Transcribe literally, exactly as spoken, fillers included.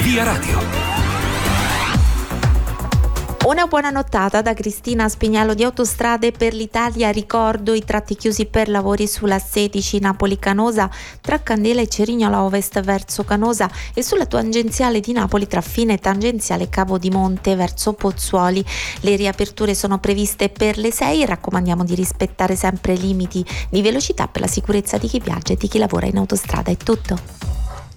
Via Radio. Una buona nottata da Cristina Spignalo di Autostrade per l'Italia. Ricordo i tratti chiusi per lavori sulla sedici Napoli-Canosa tra Candela e Cerignola Ovest verso Canosa e sulla tangenziale di Napoli tra fine tangenziale Capodimonte verso Pozzuoli. Le riaperture sono previste per le sei e raccomandiamo di rispettare sempre i limiti di velocità per la sicurezza di chi viaggia e di chi lavora in autostrada. È tutto.